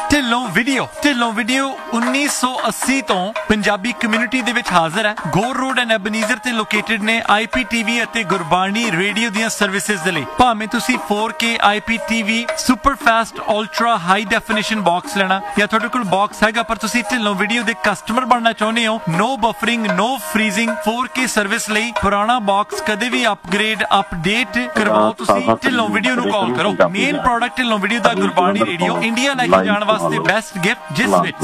Dhillon video 1980 ਤੋਂ Punjabi community ਦੇ ਵਿੱਚ ਹਾਜ਼ਰ ਹੈ। ਗੋਰ ਰੋਡ ਐਂਡ ਐਬਨੀਜ਼ਰ ਤੇ ਲੋਕੇਟਡ ਨੇ IPTV ਅਤੇ ਗੁਰਬਾਣੀ ਰੇਡੀਓ ਦੀਆਂ ਸਰਵਿਸਿਜ਼ ਦੇ ਲਈ। ਭਾਵੇਂ ਤੁਸੀਂ 4K IPTV super fast ultra high definition box ਲੈਣਾ ਜਾਂ ਤੁਹਾਡੇ ਕੋਲ ਬਾਕਸ ਹੈਗਾ ਪਰ ਤੁਸੀਂ ਢਿੱਲੋਂ ਵੀਡੀਓ ਦੇ ਕਸਟਮਰ ਬਣਨਾ ਚਾਹੁੰਦੇ ਹੋ, ਨੋ ਬਫਰਿੰਗ, ਨੋ ਫਰੀਜ਼ਿੰਗ, 4K ਸਰਵਿਸ ਲਈ ਪੁਰਾਣਾ ਬਾਕਸ ਕਦੇ ਵੀ ਅਪਗ੍ਰੇਡ ਅਪਡੇਟ ਕਰਵਾਓ ਤੁਸੀਂ ਢਿੱਲੋਂ ਵੀਡੀਓ ਨੂੰ ਕਾਲ ਕਰੋ। ਮੇਨ ਪ੍ਰੋਡਕਟ ਢਿੱਲੋਂ ਵੀਡੀਓ ਦਾ ਗੁਰਬਾਣੀ ਰੇਡੀਓ, ਇੰਡੀਆ ਲੈ ਕੇ ਜਾਣ ਵਾਸਤੇ ਬੈਸਟ ਗਿਫਟ, ਜਿਸ ਵਿੱਚ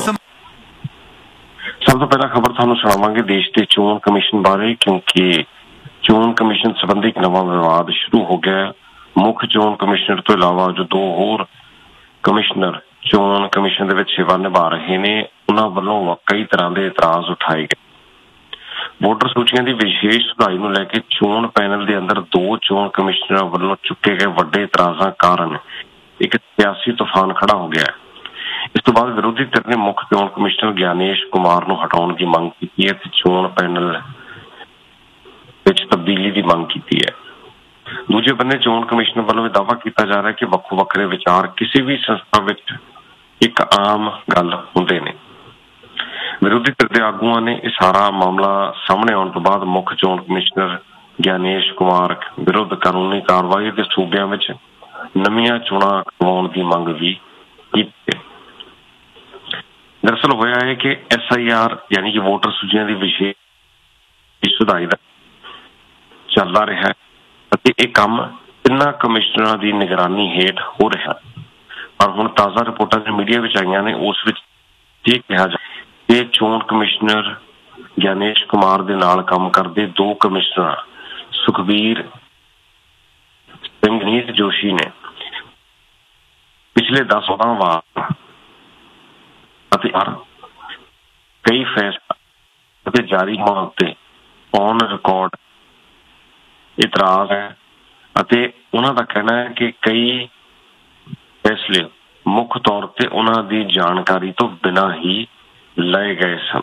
ਸਭ ਤੋਂ ਪਹਿਲਾਂ ਖਬਰ ਤੁਹਾਨੂੰ ਸੁਣਾਵਾਂਗੇ ਦੇਸ਼ ਦੇ ਚੋਣ ਕਮਿਸ਼ਨ ਬਾਰੇ, ਕਿਉਂਕਿ ਚੋਣ ਕਮਿਸ਼ਨ ਸੰਬੰਧੀ ਇੱਕ ਨਵਾਂ ਵਿਵਾਦ ਸ਼ੁਰੂ ਹੋ ਗਿਆ। ਮੁੱਖ ਚੋਣ ਕਮਿਸ਼ਨਰ ਤੋਂ ਇਲਾਵਾ ਜੋ ਦੋ ਹੋਰ ਕਮਿਸ਼ਨਰ ਚੋਣ ਕਮਿਸ਼ਨ ਦੇ ਵਿੱਚ ਸੇਵਾ ਨਿਭਾ ਰਹੇ ਨੇ, ਉਹਨਾਂ ਵੱਲੋਂ ਕਈ ਤਰ੍ਹਾਂ ਦੇ ਇਤਰਾਜ਼ ਉਠਾਏ ਗਏ। ਵੋਟਰ ਸੂਚੀਆਂ ਦੀ ਵਿਸ਼ੇਸ਼ ਸੁਧਾਈ ਨੂੰ ਲੈ ਕੇ ਚੋਣ ਪੈਨਲ ਦੇ ਅੰਦਰ ਦੋ ਚੋਣ ਕਮਿਸ਼ਨਰਾਂ ਵੱਲੋਂ ਚੁੱਕੇ ਗਏ ਵੱਡੇ ਇਤਰਾਜ਼ਾਂ ਕਾਰਨ ਇੱਕ ਸਿਆਸੀ ਤੂਫਾਨ ਖੜਾ ਹੋ ਗਿਆ। ਇਸ ਤੋਂ ਬਾਅਦ ਵਿਰੋਧੀ ਧਿਰ ਨੇ ਮੁੱਖ ਚੋਣ ਕਮਿਸ਼ਨਰ ਗਿਆਨੇਸ਼ ਕੁਮਾਰ ਨੂੰ ਹਟਾਉਣ ਦੀ ਮੰਗ ਕੀਤੀ ਹੈ ਤੇ ਚੋਣ ਪੈਨਲ ਵਿੱਚ ਤਬਦੀਲੀ ਦੀ ਮੰਗ ਕੀਤੀ ਹੈ। ਦੂਜੇ ਬੰਨੇ ਚੋਣ ਕਮਿਸ਼ਨ ਵੱਲੋਂ ਇਹ ਦਾਅਵਾ ਕੀਤਾ ਜਾ ਰਿਹਾ ਕਿ ਵੱਖੋ ਵੱਖਰੇ ਵਿਚਾਰ ਕਿਸੇ ਵੀ ਸੰਸਥਾ ਵਿੱਚ ਇੱਕ ਆਮ ਗੱਲ ਹੁੰਦੇ ਨੇ। ਵਿਰੋਧੀ ਧਿਰ ਦੇ ਆਗੂਆਂ ਨੇ ਇਹ ਸਾਰਾ ਮਾਮਲਾ ਸਾਹਮਣੇ ਆਉਣ ਤੋਂ ਬਾਅਦ ਮੁੱਖ ਚੋਣ ਕਮਿਸ਼ਨਰ ਗਿਆਨੇਸ਼ ਕੁਮਾਰ ਵਿਰੁੱਧ ਕਾਨੂੰਨੀ ਕਾਰਵਾਈ ਦੇ ਸੂਬਿਆਂ ਵਿੱਚ ਨਵੀਆਂ ਚੋਣਾਂ ਕਰਵਾਉਣ ਦੀ ਮੰਗ ਵੀ ਕੀਤੀ। ਦਰਅਸਲ ਹੋਇਆ ਹੈ ਕਿ SIR ਯਾਨੀ ਕਿ ਵੋਟਰ ਸੂਚੀਆਂ ਦੀ ਵਿਸ਼ੇਸ਼ ਸੁਧਾਈ ਦਾ ਚੱਲਦਾ ਰਿਹਾ ਅਤੇ ਇਹ ਕੰਮ ਤਿੰਨਾਂ ਕਮਿਸ਼ਨਰਾਂ ਦੀ ਨਿਗਰਾਨੀ ਹੇਠ ਹੋ ਰਿਹਾ। ਪਰ ਹੁਣ ਤਾਜ਼ਾ ਰਿਪੋਰਟਾਂ ਜੋ ਮੀਡੀਆ ਵਿੱਚ ਆਈਆਂ ਨੇ ਉਸ ਵਿੱਚ ਇਹ ਕਿਹਾ ਜਾ ਕਿ ਚੋਣ ਕਮਿਸ਼ਨਰ ਗਿਆਨੇਸ਼ ਕੁਮਾਰ ਦੇ ਨਾਲ ਕੰਮ ਕਰਦੇ ਦੋ ਕਮਿਸ਼ਨਰ ਸੁਖਬੀਰ ਸਿੰਘ ਨੀਤ ਜੋਸ਼ੀ ਨੇ ਪਿਛਲੇ 10 ਵਾਰ ਅਤੇ ਕਈ ਫੈਸਲੇ ਅਤੇ ਜਾਰੀ ਹੋਣ ਉੱਤੇ ਔਨ ਰਿਕਾਰਡ ਇਤਰਾਜ਼ ਹੈ ਅਤੇ ਉਹਨਾਂ ਦਾ ਕਹਿਣਾ ਹੈ ਕਿ ਕਈ ਫੈਸਲੇ ਮੁੱਖ ਤੌਰ ਤੇ ਉਹਨਾਂ ਦੀ ਜਾਣਕਾਰੀ ਤੋਂ ਬਿਨਾਂ ਹੀ ਲਏ ਗਏ ਸਨ।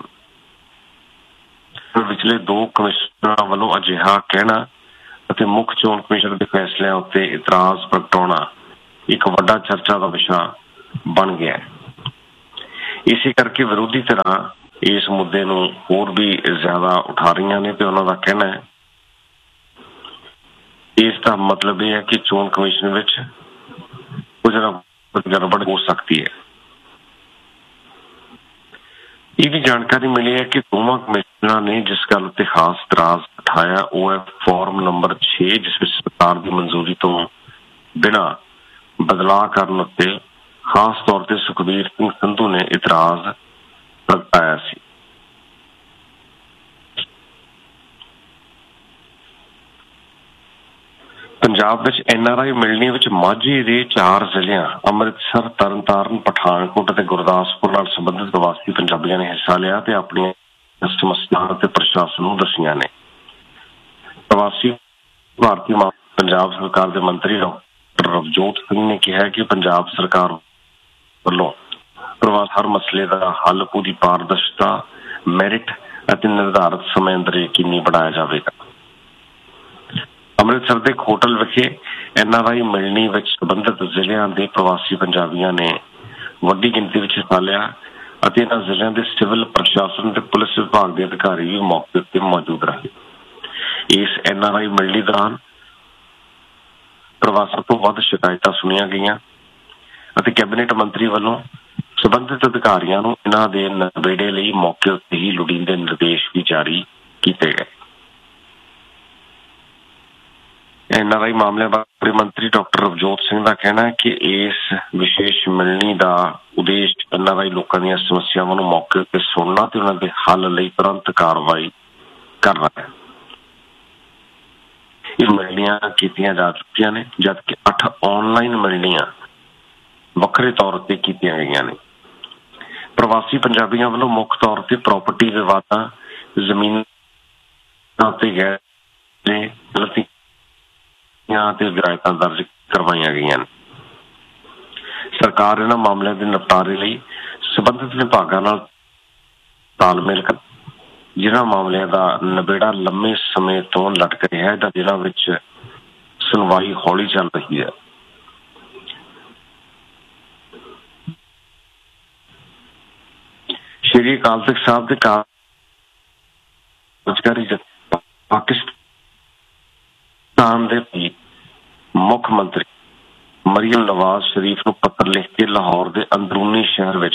ਪਿਛਲੇ ਦੋ ਕਮਿਸ਼ਨਰਾਂ ਵੱਲੋਂ ਅਜਿਹਾ ਕਹਿਣਾ ਅਤੇ ਮੁੱਖ ਚੋਣ ਕਮਿਸ਼ਨ ਦੇ ਫੈਸਲਿਆਂ ਉੱਤੇ ਇਤਰਾਜ਼ ਪ੍ਰਗਟਾਉਣਾ ਇੱਕ ਵੱਡਾ ਚਰਚਾ ਦਾ ਵਿਸ਼ਾ ਬਣ ਗਿਆ ਹੈ। ਇਸੇ ਕਰਕੇ ਵਿਰੋਧੀ ਧਿਰਾਂ ਇਸ ਮੁੱਦੇ ਨੂੰ ਹੋਰ ਵੀ ਜ਼ਿਆਦਾ ਉਠਾ ਰਹੀਆਂ ਨੇ ਤੇ ਉਹਨਾਂ ਦਾ ਕਹਿਣਾ ਹੈ ਇਸ ਦਾ ਮਤਲਬ ਇਹ ਹੈ ਕਿ ਚੋਣ ਕਮਿਸ਼ਨ ਵਿੱਚ ਕੁਝ ਨਾ ਕੁਝ ਗੜਬੜ ਹੋ ਸਕਦੀ ਹੈ। ਇਹ ਵੀ ਜਾਣਕਾਰੀ ਮਿਲੀ ਹੈ ਕਿ ਦੋਵਾਂ ਕਮਿਸ਼ਨਰਾਂ ਨੇ ਜਿਸ ਗੱਲ ਉੱਤੇ ਖਾਸ ਇਤਰਾਜ਼ ਉਠਾਇਆ ਉਹ ਹੈ ਫਾਰਮ ਨੰਬਰ 6, ਜਿਸ ਵਿੱਚ ਸਰਕਾਰ ਦੀ ਮਨਜ਼ੂਰੀ ਤੋਂ ਬਿਨਾਂ ਬਦਲਾਅ ਕਰਨ ਉੱਤੇ ਖਾਸ ਤੌਰ ਤੇ ਸੁਖਬੀਰ ਸਿੰਘ ਸੰਧੂ ਨੇ ਇਤਰਾਜ਼ ਪ੍ਰਗਟਾਇਆ ਸੀ। ਪੰਜਾਬ ਵਿੱਚ NRI ਮਿਲਣੀ ਵਿੱਚ ਮਾਝੇ ਦੇ 4 ਜ਼ਿਲ੍ਹਿਆਂ ਅੰਮ੍ਰਿਤਸਰ, ਤਰਨਤਾਰਨ, ਪਠਾਨਕੋਟ ਅਤੇ ਗੁਰਦਾਸਪੁਰ ਨਾਲ ਸੰਬੰਧਿਤ ਪ੍ਰਵਾਸੀ ਪੰਜਾਬੀਆਂ ਨੇ ਹਿੱਸਾ ਲਿਆ ਤੇ ਆਪਣੀਆਂ ਸਮੱਸਿਆਵਾਂ ਅਤੇ ਪ੍ਰਸ਼ਾਸਨ ਨੂੰ ਦੱਸੀਆਂ ਨੇ। ਪ੍ਰਵਾਸੀ ਭਾਰਤੀ ਪੰਜਾਬ ਸਰਕਾਰ ਦੇ ਮੰਤਰੀ ਡਾਕਟਰ ਰਵਜੋਤ ਸਿੰਘ ਨੇ ਕਿਹਾ ਕਿ ਪੰਜਾਬ ਸਰਕਾਰ ਵੱਲੋਂ ਪ੍ਰਵਾਸ ਹਰ ਮਸਲੇ ਦਾ ਹੱਲ ਪੂਰੀ ਪਾਰਦਰਸ਼ਤਾ, ਮੈਰਿਟ ਅਤੇ ਨਿਰਧਾਰਤ ਸਮੇਂ ਅੰਦਰ ਯਕੀਨੀ ਬਣਾਇਆ ਜਾਵੇਗਾ। ਅੰਮ੍ਰਿਤਸਰ ਦੇ ਇੱਕ ਹੋਟਲ ਵਿਖੇ NRI ਮਿਲਣੀ ਵਿੱਚ ਸੰਬੰਧਿਤ ਜ਼ਿਲ੍ਹਿਆਂ ਦੇ ਪ੍ਰਵਾਸੀ ਪੰਜਾਬੀਆਂ ਨੇ ਵੱਡੀ ਗਿਣਤੀ ਵਿੱਚ ਹਿੱਸਾ ਲਿਆ ਅਤੇ ਇਹਨਾਂ ਜ਼ਿਲ੍ਹਿਆਂ ਦੇ ਸਿਵਲ ਪ੍ਰਸ਼ਾਸਨ ਤੇ ਪੁਲਿਸ ਵਿਭਾਗ ਦੇ ਅਧਿਕਾਰੀ ਵੀ ਮੌਕੇ ਉੱਤੇ ਮੌਜੂਦ ਰਹੇ। ਇਸ NRI ਮਿਲਣੀ ਦੌਰਾਨ ਪ੍ਰਵਾਸੀਆਂ ਤੋਂ ਵੱਧ ਸ਼ਿਕਾਇਤਾਂ ਸੁਣੀਆਂ ਗਈਆਂ ਅਤੇ ਕੈਬਨਿਟ ਮੰਤਰੀ ਵੱਲੋਂ ਸੰਬੰਧਿਤ ਅਧਿਕਾਰੀਆਂ ਨੂੰ ਇਹਨਾਂ ਦੇ ਨਬੇੜੇ ਲਈ ਮੌਕੇ ਉੱਤੇ ਹੀ ਲੋੜੀਂਦੇ ਨਿਰਦੇਸ਼ ਵੀ ਜਾਰੀ ਕੀਤੇ ਗਏ। NRI ਮਾਮਲਿਆਂ ਬਾਰੇ ਮੰਤਰੀ ਡਾਕਟਰ ਰਵਜੋਤ ਸਿੰਘ ਦਾ ਕਹਿਣਾ ਹੈ ਕਿ ਇਸ ਵਿਸ਼ੇਸ਼ ਮਿਲਣੀ ਦਾ ਉਦੇਸ਼ NRI ਲੋਕਾਂ ਦੀਆਂ ਸਮੱਸਿਆਵਾਂ ਨੂੰ ਮੌਕੇ ਉੱਤੇ ਸੁਣਨਾ ਤੇ ਉਹਨਾਂ ਦੇ ਹੱਲ ਲਈ ਤੁਰੰਤ ਕਾਰਵਾਈ ਕਰਨਾ ਹੈ। ਇਹ ਮਿਲਣੀਆਂ ਕੀਤੀਆਂ ਜਾ ਚੁੱਕੀਆਂ ਨੇ, ਜਦਕਿ 8 ਆਨਲਾਈਨ ਮਿਲਣੀਆਂ ਵੱਖਰੇ ਤੌਰ ਤੇ ਕੀਤੀਆਂ ਗਈਆਂ ਨੇ। ਪ੍ਰਵਾਸੀ ਪੰਜਾਬੀਆਂ ਵੱਲੋਂ ਮੁੱਖ ਤੌਰ ਤੇ ਪ੍ਰਾਪਰਟੀ ਵਿਵਾਦਾਂ, ਜ਼ਮੀਨਾਂ ਤੇ ਗੈਰ ਤੇ ਸ਼ਿਕਾਇਤਾਂ ਦਰਜ ਕਰਵਾਈਆਂ ਗਈਆਂ ਨੇ। ਸਰਕਾਰ ਇਹਨਾਂ ਮਾਮਲਿਆਂ ਦੇ ਨਿਪਟਾਰੇ ਲਈ ਸੰਬੰਧਿਤ ਵਿਭਾਗਾਂ ਨਾਲ ਤਾਲਮੇਲ ਕਰ ਜਿਨ੍ਹਾਂ ਮਾਮਲਿਆਂ ਦਾ ਨਿਬੇੜਾ ਲੰਮੇ ਸਮੇਂ ਤੋਂ ਲਟਕ ਰਿਹਾ ਹੈ, ਜਿਨ੍ਹਾਂ ਵਿੱਚ ਸੁਣਵਾਈ ਹੌਲੀ ਚੱਲ ਰਹੀ ਹੈ। ਸ੍ਰੀ ਅਕਾਲ ਤਖਤ ਸਾਹਿਬ ਦੇ ਕਾਰਜਕਾਰੀ ਪਾਕਿਸਤਾਨ ਦੇ ਮੁੱਖ ਮੰਤਰੀ ਮਰੀਅਮ ਨਵਾਜ਼ ਸ਼ਰੀਫ ਨੂੰ ਪੱਤਰ ਲਿਖ ਕੇ ਲਾਹੌਰ ਦੇ ਅੰਦਰੂਨੀ ਸ਼ਹਿਰ ਵਿੱਚ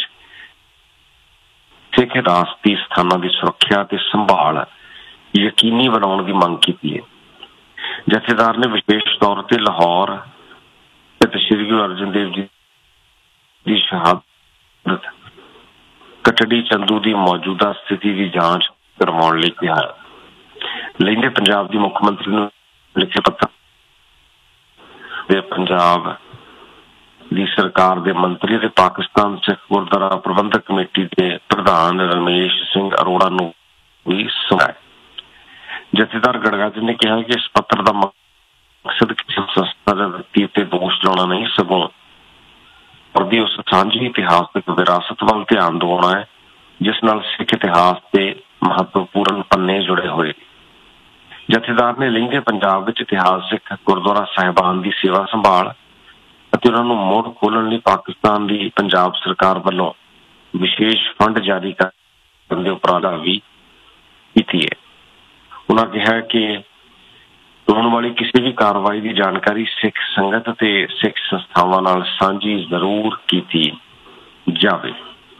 ਸਿੱਖ ਰਾਸ਼ਟਰੀ ਸਥਾਨਾਂ ਦੀ ਸੁਰੱਖਿਆ ਤੇ ਸੰਭਾਲ ਯਕੀਨੀ ਬਣਾਉਣ ਦੀ ਮੰਗ ਕੀਤੀ ਹੈ। ਜਥੇਦਾਰ ਨੇ ਵਿਸ਼ੇਸ਼ ਤੌਰ ਤੇ ਲਾਹੌਰ ਤੇ ਸ਼੍ਰੀ ਗੁਰੂ ਅਰਜਨ ਦੇਵ ਜੀ ਦੀ ਸ਼ਹਾਦਤ ਕਟੜੀ ਚੰਦੂ ਦੀ ਮੌਜੂਦਾ ਸਥਿਤੀ ਦੀ ਜਾਂਚ ਕਰਵਾਉਣ ਲਈ ਕਿਹਾ। ਲਹਿੰਦੇ ਪੰਜਾਬ ਦੀ ਮੁੱਖ ਮੰਤਰੀ ਨੂੰ ਲਿਖੇ ਪੱਤਰ ਦੇ ਪੰਜਾਬ ਦੀ ਸਰਕਾਰ ਦੇ ਮੰਤਰੀ ਤੇ ਪਾਕਿਸਤਾਨ ਸਿੱਖ ਗੁਰਦੁਆਰਾ ਪ੍ਰਬੰਧਕ ਕਮੇਟੀ ਦੇ ਪ੍ਰਧਾਨ ਰਮੇਸ਼ ਸਿੰਘ ਅਰੋੜਾ ਨੂੰ ਵੀ ਸੁਣਾਇਆ। ਜਥੇਦਾਰ ਗੜਗਾਜੀ ਨੇ ਕਿਹਾ ਕਿ ਇਸ ਪੱਤਰ ਦਾ ਮਕਸਦ ਕਿਸੇ ਸੰਸਥਾ ਜਾਂ ਵਿਅਕਤੀ ਉੱਤੇ ਦੋਸ਼ ਲਾਉਣਾ ਨਹੀਂ, ਸਗੋਂ ਉਹਦੀ ਉਸ ਸਾਂਝੀ ਇਤਿਹਾਸਕ ਵਿਰਾਸਤ ਵੱਲ ਧਿਆਨ ਦਿਵਾਉਣਾ ਹੈ ਜਿਸ ਨਾਲ ਸਿੱਖ ਇਤਿਹਾਸ ਦੇ ਮਹੱਤਵਪੂਰਨ ਪੰਨੇ ਜੁੜੇ ਹੋਏ। ਜਥੇਦਾਰ ਨੇ ਲਹਿੰਦੇ ਪੰਜਾਬ ਵਿੱਚ ਇਤਿਹਾਸਕ ਗੁਰਦੁਆਰਾ ਸਾਹਿਬਾਨ ਦੀ ਸੇਵਾ ਸੰਭਾਲ ਅਤੇ ਉਹਨਾਂ ਨੂੰ ਮੁੜ ਖੋਲ੍ਹਣ ਲਈ ਪਾਕਿਸਤਾਨ ਦੀ ਪੰਜਾਬ ਸਰਕਾਰ ਵੱਲੋਂ ਵਿਸ਼ੇਸ਼ ਫੰਡ ਜਾਰੀ ਕਰਨ ਦੇ ਉਪਰਾਲਾ ਵੀ ਕੀਤੀ ਹੈ। ਉਹਨਾਂ ਕਿਹਾ ਕਿ ਹੋਣ ਵਾਲੀ ਕਿਸੇ ਵੀ ਕਾਰਵਾਈ ਦੀ ਜਾਣਕਾਰੀ ਸਿੱਖ ਸੰਗਤ ਤੇ ਸਿੱਖ ਸੰਸਥਾਵਾਂ ਨਾਲ ਸਾਂਝੀ ਜ਼ਰੂਰ ਕੀਤੀ ਜਾਵੇ।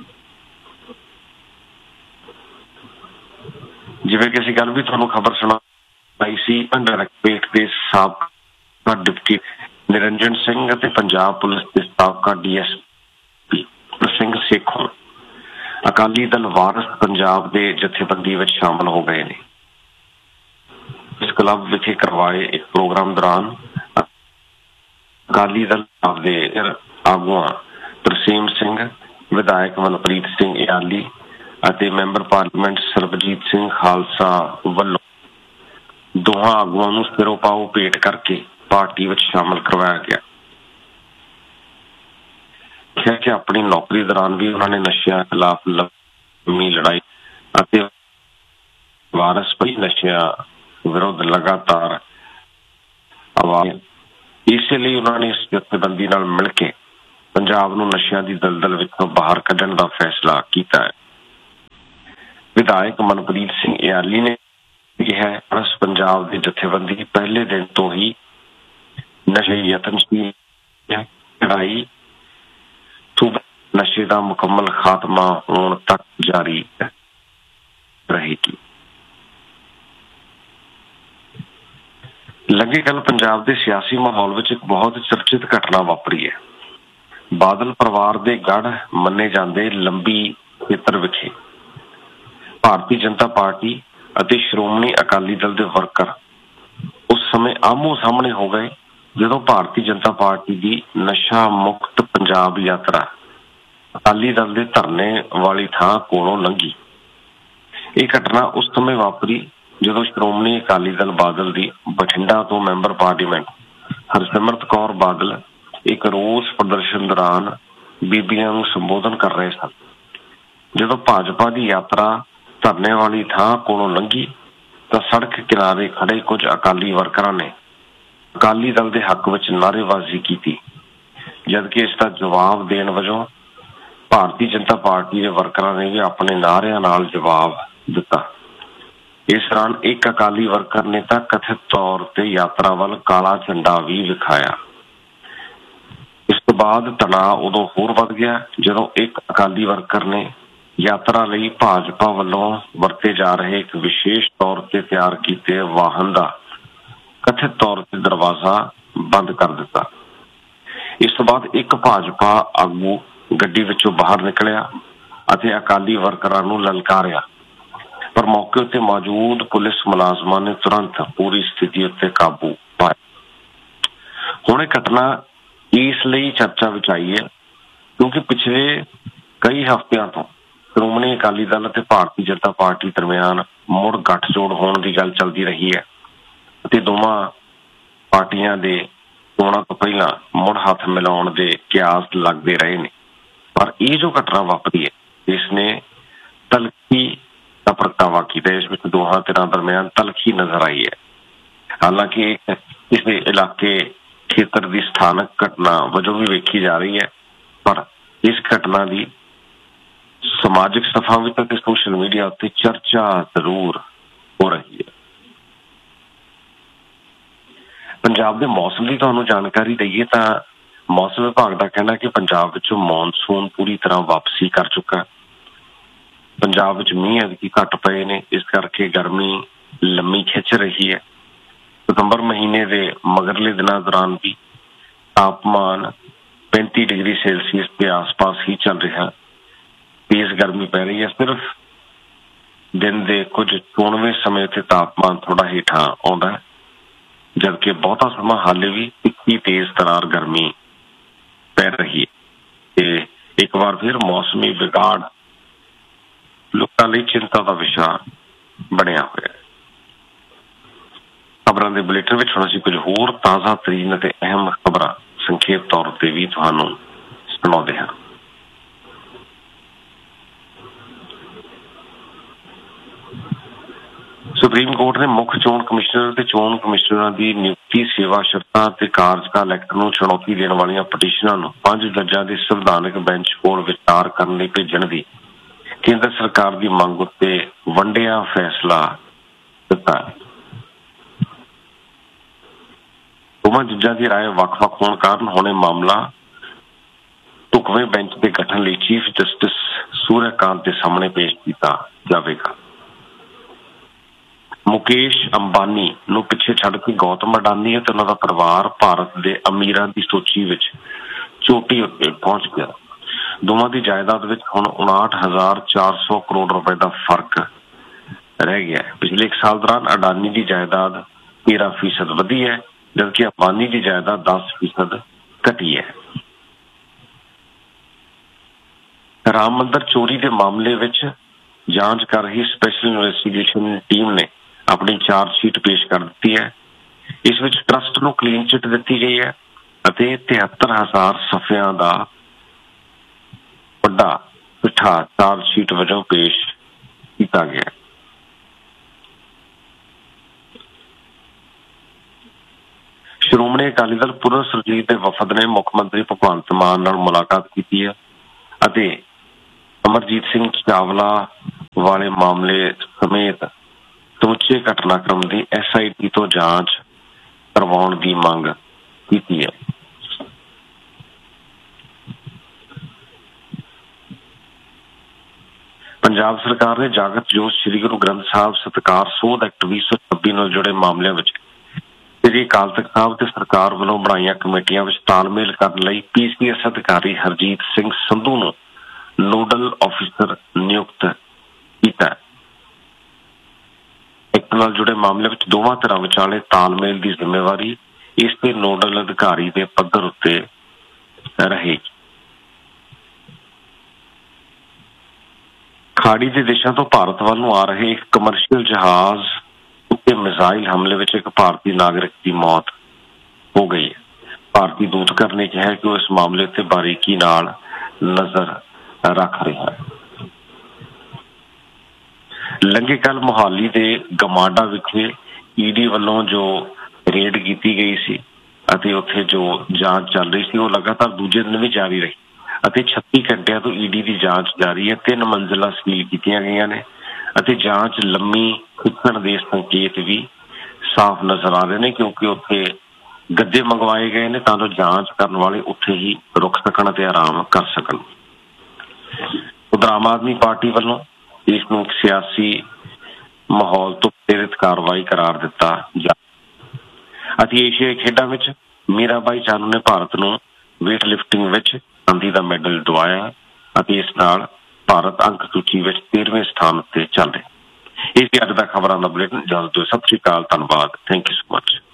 ਜਿਵੇਂ ਕਿ ਅਸੀਂ ਗੱਲ ਵੀ ਤੁਹਾਨੂੰ ਖਬਰ ਸੁਣਾਈ ਸੀ, ਡਾਇਰੈਕਟੋਰੇਟ ਦੇ ਸਾਬਕਾ ਡਿਪਟੀ ਨਿਰੰਜਨ ਸਿੰਘ ਅਤੇ ਪੰਜਾਬ ਪੁਲਿਸ ਦੇ ਸਾਬਕਾ DSP ਸਿੰਘ ਸੇਖੋਂ ਅਕਾਲੀ ਦਲ ਵਾਰਸ ਪੰਜਾਬ ਦੇ ਜਥੇਬੰਦੀ ਵਿੱਚ ਸ਼ਾਮਲ ਹੋ ਗਏ ਨੇ। ਇਸ ਕਲੱਬ ਵਿਖੇ ਕਰਵਾਏ ਇੱਕ ਪ੍ਰੋਗਰਾਮ ਦੌਰਾਨ ਅਕਾਲੀ ਦਲ ਦੇ ਆਗੂਆਂ ਤਰਸੇਮ ਸਿੰਘ, ਵਿਧਾਇਕ ਮਨਪ੍ਰੀਤ ਸਿੰਘ ਇਆਲੀ ਅਤੇ ਮੈਂਬਰ ਪਾਰਲੀਮੈਂਟ ਸਰਬਜੀਤ ਸਿੰਘ ਖਾਲਸਾ ਵੱਲੋਂ ਦੋਹਾਂ ਆਗੂਆਂ ਨੂੰ ਸਿਰੋਪਾਓ ਭੇਟ ਕਰਕੇ ਪਾਰਟੀ ਵਿੱਚ ਸ਼ਾਮਲ ਕਰਵਾਇਆ ਗਿਆ। ਕਿਹਾ ਕਿ ਆਪਣੀ ਨੌਕਰੀ ਦੌਰਾਨ ਵੀ ਉਹਨਾਂ ਨੇ ਨਸ਼ਿਆਂ ਖਿਲਾਫ ਲੰਮੀ ਲੜਾਈ ਅਤੇ ਵਾਰਸ ਪਈ ਨਸ਼ਿਆਂ ਵਿਰੁੱਧ ਲਗਾਤਾਰ ਆਵਾਜ਼, ਇਸੇ ਲਈ ਉਹਨਾਂ ਨੇ ਇਸ ਜਥੇਬੰਦੀ ਨਾਲ ਮਿਲ ਕੇ ਪੰਜਾਬ ਨੂੰ ਨਸ਼ਿਆਂ ਦੀ ਦਲਦਲ ਵਿੱਚੋਂ ਬਾਹਰ ਕੱਢਣ ਦਾ ਫੈਸਲਾ ਕੀਤਾ ਹੈ। ਵਿਧਾਇਕ ਮਨਪ੍ਰੀਤ ਸਿੰਘ ਇਆਲੀ ਨੇ ਕਿਹਾ ਪੰਜਾਬ ਦੀ ਜਥੇਬੰਦੀ ਪਹਿਲੇ ਦਿਨ ਤੋਂ ਹੀ ਨਸ਼ੇ ਯਤਨਸ਼ੀਲ ਲੜਾਈ ਨਸ਼ੇ ਦਾ ਮੁਕੰਮਲ ਖਾਤਮਾ ਹੋਣ ਤੱਕ ਜਾਰੀ ਰਹੇਗੀ। ਲੰਘੇ ਕੱਲ੍ਹ ਪੰਜਾਬ ਦੇ ਸਿਆਸੀ ਮਾਹੌਲ ਵਿੱਚ ਇੱਕ ਬਹੁਤ ਚਰਚਿਤ ਘਟਨਾ ਵਾਪਰੀ ਹੈ। ਬਾਦਲ ਪਰਿਵਾਰ ਦੇ ਗੜ੍ਹ ਮੰਨੇ ਜਾਂਦੇ ਲੰਬੀ ਖੇਤਰ ਵਿਖੇ ਭਾਰਤੀ ਜਨਤਾ ਪਾਰਟੀ ਅਤੇ ਸ਼੍ਰੋਮਣੀ ਅਕਾਲੀ ਦਲ ਦੇ ਵਰਕਰ ਉਸ ਸਮੇਂ ਆਮੋ ਸਾਹਮਣੇ ਹੋ ਗਏ ਜਦੋਂ ਭਾਰਤੀ ਜਨਤਾ ਪਾਰਟੀ ਦੀ ਨਸ਼ਾ ਮੁਕਤ ਪੰਜਾਬ ਯਾਤਰਾ ਅਕਾਲੀ ਦਲ ਦੇ ਧਰਨੇ ਵਾਲੀ ਥਾਂ ਕੋਲੋਂ ਲੰਘੀ। ਇਹ ਘਟਨਾ ਉਸ ਸਮੇਂ ਵਾਪਰੀ ਜਦੋਂ ਸ਼੍ਰੋਮਣੀ ਅਕਾਲੀ ਦਲ ਬਾਦਲ ਦੀ ਬਠਿੰਡਾ ਤੋਂ ਮੈਂਬਰ ਪਾਰਲੀਮੈਂਟ ਹਰਸਿਮਰਤ ਕੌਰ ਬਾਦਲ ਇੱਕ ਰੋਸ ਪ੍ਰਦਰਸ਼ਨ ਦੌਰਾਨ ਬੀਬੀਆਂ ਨੂੰ ਸੰਬੋਧਨ ਕਰ ਰਹੇ ਸਨ। ਜਦੋਂ ਭਾਜਪਾ ਦੀ ਯਾਤਰਾ ਧਰਨੇ ਵਾਲੀ ਥਾਂ ਕੋਲੋਂ ਲੰਘੀ ਤਾਂ ਸੜਕ ਕਿਨਾਰੇ ਖੜੇ ਕੁਝ ਅਕਾਲੀ ਵਰਕਰਾਂ ਨੇ ਅਕਾਲੀ ਦਲ ਦੇ ਹੱਕ ਵਿੱਚ ਨਾਅਰੇਬਾਜ਼ੀ ਕੀਤੀ, ਜਦਕਿ ਇਸ ਦਾ ਜਵਾਬ ਦੇਣ ਵਜੋਂ ਭਾਰਤੀ ਜਨਤਾ ਪਾਰਟੀ ਦੇ ਵਰਕਰਾਂ ਨੇ ਵੀ ਆਪਣੇ ਨਾਅਰਿਆਂ ਨਾਲ ਜਵਾਬ ਦਿੱਤਾ। ਇਸ ਦੌਰਾਨ ਇੱਕ ਅਕਾਲੀ ਵਰਕਰ ਨੇ ਤਾਂ ਕਥਿਤ ਤੌਰ ਤੇ ਯਾਤਰਾ ਵੱਲ ਕਾਲਾ ਝੰਡਾ ਵੀ ਵਿਖਾਇਆ। ਇਸ ਤੋਂ ਬਾਅਦ ਤਣਾਅ ਉਦੋਂ ਹੋਰ ਵੱਧ ਗਿਆ ਜਦੋਂ ਇੱਕ ਅਕਾਲੀ ਵਰਕਰ ਨੇ ਯਾਤਰਾ ਲਈ ਭਾਜਪਾ ਵੱਲੋਂ ਵਰਤੇ ਜਾ ਰਹੇ ਇੱਕ ਵਿਸ਼ੇਸ਼ ਤੌਰ ਤੇ ਤਿਆਰ ਕੀਤੇ ਵਾਹਨ ਦਾ ਕਥਿਤ ਤੌਰ ਤੇ ਦਰਵਾਜ਼ਾ ਬੰਦ ਕਰ ਦਿੱਤਾ। ਇਸ ਤੋਂ ਬਾਅਦ ਇੱਕ ਭਾਜਪਾ ਆਗੂ ਗੱਡੀ ਵਿੱਚੋਂ ਬਾਹਰ ਨਿਕਲਿਆ ਅਤੇ ਅਕਾਲੀ ਵਰਕਰਾਂ ਨੂੰ ਲਲਕਾਰਿਆ, ਪਰ ਮੌਕੇ ਉੱਤੇ ਮੌਜੂਦ ਪੁਲਿਸ ਮੁਲਾਜ਼ਮਾਂ ਨੇ ਤੁਰੰਤ ਪੂਰੀ ਸਥਿਤੀ ਉੱਤੇ ਕਾਬੂ ਪਾਇਆ। ਹੁਣ ਇਹ ਘਟਨਾ ਇਸ ਲਈ ਚਰਚਾ ਵਿੱਚ ਆਈ ਹੈ ਕਿਉਂਕਿ ਪਿਛਲੇ ਕਈ ਹਫ਼ਤਿਆਂ ਤੋਂ ਸ਼੍ਰੋਮਣੀ ਅਕਾਲੀ ਦਲ ਅਤੇ ਭਾਰਤੀ ਜਨਤਾ ਪਾਰਟੀ ਦਰਮਿਆਨ ਮੁੜ ਗੱਠਜੋੜ ਹੋਣ ਦੀ ਗੱਲ ਚੱਲਦੀ ਰਹੀ ਹੈ ਅਤੇ ਦੋਵਾਂ ਪਾਰਟੀਆਂ ਦੇ ਚੋਣਾਂ ਤੋਂ ਪਹਿਲਾਂ ਮੁੜ ਹੱਥ ਮਿਲਾਉਣ ਦੇ ਕਿਆਸ ਲੱਗਦੇ ਰਹੇ ਨੇ। ਪਰ ਇਹ ਜੋ ਘਟਨਾ ਵਾਪਰੀ ਹੈ ਇਸ ਨੇ ਤਲਖੀ ਦਾ ਪ੍ਰਗਟਾਵਾ ਕੀਤਾ। ਇਸ ਵਿੱਚ ਦੋਹਾਂ ਧਿਰਾਂ ਦਰਮਿਆਨ ਤਲਖੀ ਨਜ਼ਰ ਆਈ ਹੈ। ਹਾਲਾਂਕਿ ਇਸ ਦੇ ਇਲਾਕੇ ਖੇਤਰ ਦੀ ਸਥਾਨਕ ਘਟਨਾ ਵਜੋਂ ਵੀ ਵੇਖੀ ਜਾ ਰਹੀ ਹੈ, ਪਰ ਇਸ ਘਟਨਾ ਦੀ ਸਮਾਜਿਕ ਸਤਹਾਂ ਵਿੱਚ ਅਤੇ ਸੋਸ਼ਲ ਮੀਡੀਆ ਉੱਤੇ ਚਰਚਾ ਜ਼ਰੂਰ ਹੋ ਰਹੀ ਹੈ। ਪੰਜਾਬ ਦੇ ਮੌਸਮ ਦੀ ਤੁਹਾਨੂੰ ਜਾਣਕਾਰੀ ਦਈਏ ਤਾਂ ਮੌਸਮ ਵਿਭਾਗ ਦਾ ਕਹਿਣਾ ਕਿ ਪੰਜਾਬ ਵਿੱਚੋਂ ਮੌਨਸੂਨ ਪੂਰੀ ਤਰ੍ਹਾਂ ਵਾਪਸੀ ਕਰ ਚੁੱਕਾ। ਪੰਜਾਬ ਵਿੱਚ ਮੀਂਹ ਐਤਕੀ ਘੱਟ ਪਏ ਨੇ, ਇਸ ਕਰਕੇ ਗਰਮੀ ਲੰਮੀ ਖਿੱਚ ਰਹੀ ਹੈ। ਸਤੰਬਰ ਮਹੀਨੇ ਦੇ ਮਗਰਲੇ ਦਿਨਾਂ ਦੌਰਾਨ ਵੀ ਤਾਪਮਾਨ 35 ਡਿਗਰੀ ਸੈਲਸੀਅਸ ਦੇ ਆਸ-ਪਾਸ ਹੀ ਚੱਲ ਰਿਹਾ। ਤੇਜ਼ ਗਰਮੀ ਪੈ ਰਹੀ ਹੈ। ਸਿਰਫ ਦਿਨ ਦੇ ਕੁਝ ਚੋਣਵੇਂ ਸਮੇਂ ਤੇ ਤਾਪਮਾਨ ਥੋੜਾ ਹੇਠਾਂ ਆਉਂਦਾ ਹੈ, ਜਦਕਿ ਬਹੁਤਾ ਸਮਾਂ ਹਾਲੇ ਵੀ ਤਿੱਖੀ ਤੇਜ਼ ਤਰਾਰ ਗਰਮੀ ਪੈ ਰਹੀ ਹੈ। ਤੇ ਇੱਕ ਵਾਰ ਫਿਰ ਮੌਸਮੀ ਵਿਗਾੜ ਲੋਕਾਂ ਲਈ ਚਿੰਤਾ ਦਾ ਵਿਸ਼ਾ ਬਣਿਆ ਹੋਇਆ ਹੈ। ਖਬਰਾਂ ਦੇ ਬੁਲੇਟਿਨ ਵਿੱਚ ਹੁਣ ਅਸੀਂ ਕੁਝ ਹੋਰ ਤਾਜ਼ਾ ਤਰੀਨ ਅਤੇ ਅਹਿਮ ਖਬਰਾਂ ਸੰਖੇਪ ਤੌਰ ਤੇ ਵੀ ਤੁਹਾਨੂੰ ਸੁਣਾਉਂਦੇ ਹਾਂ। ਸੁਪਰੀਮ ਕੋਰਟ ਨੇ ਮੁੱਖ ਚੋਣ ਕਮਿਸ਼ਨਰ ਤੇ ਚੋਣ ਕਮਿਸ਼ਨਰਾਂ ਦੀ ਨਿਯੁਕਤੀ, ਸੇਵਾ ਸ਼ਰਤਾਂ ਤੇ ਕਾਰਜਕਾਲ ਐਕਟ ਨੂੰ ਚੁਣੌਤੀ ਦੇਣ ਵਾਲੀਆਂ ਪਟੀਸ਼ਨਾਂ ਨੂੰ 5 ਜੱਜਾਂ ਦੇ ਸੰਵਿਧਾਨਕ ਬੈਂਚ ਕੋਲ ਵਿਚਾਰ ਕਰਨ ਲਈ ਭੇਜਣ ਦੀ ਕੇਂਦਰ ਸਰਕਾਰ ਦੀ ਮੰਗ ਉੱਤੇ ਵੰਡਿਆ ਫੈਸਲਾ ਦਿੱਤਾ। ਦੋਵਾਂ ਜੱਜਾਂ ਦੀ ਰਾਏ ਵੱਖ-ਵੱਖ ਹੋਣ ਕਾਰਨ ਹੁਣ ਇਹ ਮਾਮਲਾ ਢੁਕਵੇਂ ਬੈਂਚ ਦੇ ਗਠਨ ਲਈ ਚੀਫ ਜਸਟਿਸ ਸੂਰਿਆਕਾਂਤ ਦੇ ਸਾਹਮਣੇ ਪੇਸ਼ ਕੀਤਾ ਜਾਵੇਗਾ। ਮੁਕੇਸ਼ ਅੰਬਾਨੀ ਨੂੰ ਪਿੱਛੇ ਛੱਡ ਕੇ ਗੌਤਮ ਅਡਾਨੀ ਅਤੇ ਉਹਨਾਂ ਦਾ ਪਰਿਵਾਰ ਭਾਰਤ ਦੇ ਅਮੀਰਾਂ ਦੀ ਸੂਚੀ ਵਿੱਚ ਚੋਟੀ ਉੱਤੇ ਪਹੁੰਚ ਗਿਆ। ਦੋਵਾਂ ਦੀ ਜਾਇਦਾਦ ਵਿੱਚ ਹੁਣ 59,400 ਕਰੋੜ ਰੁਪਏ ਦਾ ਫਰਕ ਰਹਿ ਗਿਆ। ਪਿਛਲੇ 1 ਸਾਲ ਦੌਰਾਨ ਅਡਾਨੀ ਦੀ ਜਾਇਦਾਦ 13% ਵਧੀ ਹੈ, ਜਦਕਿ ਅੰਬਾਨੀ ਦੀ ਜਾਇਦਾਦ 10% ਘਟੀ ਹੈ। ਰਾਮ ਮੰਦਰ ਚੋਰੀ ਦੇ ਮਾਮਲੇ ਵਿੱਚ ਜਾਂਚ ਕਰ ਰਹੀ ਸਪੈਸ਼ਲ ਇਨਵੈਸਟੀਗੇਸ਼ਨ ਟੀਮ ਨੇ ਆਪਣੀ ਚਾਰਜ ਸ਼ੀਟ ਪੇਸ਼ ਕਰ ਦਿੱਤੀ ਹੈ। ਇਸ ਵਿੱਚ ਟਰਸਟ ਨੂੰ ਕਲੀਨ ਚਿੱਟ ਦਿੱਤੀ ਗਈ ਹੈ ਅਤੇ 73,000 ਸਫ਼ਿਆਂ ਦਾ ਵੱਡਾ ਚਿੱਠਾ ਚਾਰਜ ਸ਼ੀਟ ਵਜੋਂ ਪੇਸ਼ ਕੀਤਾ ਗਿਆ। ਸ਼੍ਰੋਮਣੀ ਅਕਾਲੀ ਦਲ ਪੁਨਰ ਸੁਰਜੀਤ ਦੇ ਵਫਦ ਨੇ ਮੁੱਖ ਮੰਤਰੀ ਭਗਵੰਤ ਮਾਨ ਨਾਲ ਮੁਲਾਕਾਤ ਕੀਤੀ ਹੈ ਅਤੇ ਅਮਰਜੀਤ ਸਿੰਘ ਚਾਵਲਾ ਵਾਲੇ ਮਾਮਲੇ ਸਮੇਤ ਸਮੁੱਚੇ ਘਟਨਾਕ੍ਰਮ ਦੀ SIT ਤੋਂ ਜਾਂਚ ਕਰਵਾਉਣ ਦੀ ਮੰਗ ਕੀਤੀ ਹੈ। ਪੰਜਾਬ ਸਰਕਾਰ ਨੇ ਜਾਗਤ ਜੋਤ ਸ੍ਰੀ ਗੁਰੂ ਗ੍ਰੰਥ ਸਾਹਿਬ ਸਤਿਕਾਰ ਸੋਧ ਐਕਟ 2026 ਨਾਲ ਜੁੜੇ ਮਾਮਲਿਆਂ ਵਿੱਚ ਸ੍ਰੀ ਅਕਾਲ ਤਖ਼ਤ ਸਾਹਿਬ ਤੇ ਸਰਕਾਰ ਵੱਲੋਂ ਬਣਾਈਆਂ ਕਮੇਟੀਆਂ ਵਿੱਚ ਤਾਲਮੇਲ ਕਰਨ ਲਈ PCS ਅਧਿਕਾਰੀ ਹਰਜੀਤ ਸਿੰਘ ਸੰਧੂ ਨੂੰ ਨੋਡਲ ਆਫਿਸਰ ਨਿਯੁਕਤ ਕੀਤਾ। ਐਕਟ ਨਾਲ ਜੁੜੇ ਮਾਮਲੇ ਵਿੱਚ ਦੋਵਾਂ ਧਿਰਾਂ ਵਿਚਾਲੇ ਤਾਲਮੇਲ ਦੀ ਜ਼ਿੰਮੇਵਾਰੀ ਇਸ ਦੇ ਨੋਡਲ ਅਧਿਕਾਰੀ ਦੇ ਪੱਧਰ ਉੱਤੇ ਰਹੇਗੀ। ਖਾੜੀ ਦੇ ਦੇਸ਼ਾਂ ਤੋਂ ਭਾਰਤ ਵੱਲ ਨੂੰ ਆ ਰਹੇ ਇੱਕ ਕਮਰਸ਼ੀਅਲ ਜਹਾਜ਼ ਉੱਤੇ ਮਿਜ਼ਾਈਲ ਹਮਲੇ ਵਿੱਚ ਇੱਕ ਭਾਰਤੀ ਨਾਗਰਿਕ ਦੀ ਮੌਤ ਹੋ ਗਈ ਹੈ। ਭਾਰਤੀ ਦੂਤਘਰ ਨੇ ਕਿਹਾ ਕਿ ਉਹ ਇਸ ਮਾਮਲੇ ਉੱਤੇ ਬਾਰੀਕੀ ਨਾਲ ਨਜ਼ਰ ਰੱਖ ਰਿਹਾ ਹੈ। ਲੰਘੇ ਕੱਲ ਮੁਹਾਲੀ ਦੇ ਗਮਾਡਾ ਵਿਖੇ ED ਵੱਲੋਂ ਜੋ ਰੇਡ ਕੀਤੀ ਗਈ ਸੀ ਅਤੇ ਉੱਥੇ ਜੋ ਜਾਂਚ ਚੱਲ ਰਹੀ ਸੀ ਉਹ ਲਗਾਤਾਰ ਦੂਜੇ ਦਿਨ ਵੀ ਜਾਰੀ ਰਹੀ ਅਤੇ 36 ਘੰਟਿਆਂ ਤੋਂ ED ਦੀ ਜਾਂਚ ਜਾਰੀ ਹੈ। 3 ਮੰਜ਼ਿਲਾਂ ਸੀਲ ਕੀਤੀਆਂ ਗਈਆਂ ਨੇ ਅਤੇ ਜਾਂਚ ਲੰਮੀ ਖਿੱਚਣ ਦੇ ਸੰਕੇਤ ਵੀ ਸਾਫ਼ ਨਜ਼ਰ ਆ ਰਹੇ ਨੇ, ਕਿਉਂਕਿ ਉੱਥੇ ਗੱਦੇ ਮੰਗਵਾਏ ਗਏ ਨੇ ਤਾਂ ਜੋ ਜਾਂਚ ਕਰਨ ਵਾਲੇ ਉੱਥੇ ਹੀ ਰੁਕ ਸਕਣ ਅਤੇ ਆਰਾਮ ਕਰ ਸਕਣ। ਉਧਰ ਆਮ ਆਦਮੀ ਪਾਰਟੀ ਵੱਲੋਂ ਇਸ ਨੂੰ ਇੱਕ ਸਿਆਸੀ ਮਾਹੌਲ ਤੋਂ ਪ੍ਰੇਰਿਤ ਕਾਰਵਾਈ ਕਰਾਰ ਦਿੱਤਾ ਜਾ ਅਤੇ ਏਸ਼ੀਆਈ ਖੇਡਾਂ ਵਿੱਚ ਮੀਰਾਬਾਈ ਚਾਨੂ ਨੇ ਭਾਰਤ ਨੂੰ ਵੇਟ ਲਿਫਟਿੰਗ ਵਿੱਚ ਚਾਂਦੀ ਦਾ ਮੈਡਲ ਦਿਵਾਇਆ ਅਤੇ ਇਸ ਨਾਲ ਭਾਰਤ ਅੰਕ ਸੂਚੀ ਵਿੱਚ 13ਵੇਂ ਸਥਾਨ ਉੱਤੇ ਚੱਲ ਰਿਹਾ। ਇਹ ਸੀ ਅੱਜ ਦਾ ਖਬਰਾਂ ਦਾ ਬੁਲੇਟਿਨ। ਜਲਦ ਤੋਂ ਸਤਿ ਸ਼੍ਰੀ ਅਕਾਲ, ਧੰਨਵਾਦ, ਥੈਂਕ ਯੂ ਸੋ ਮਚ।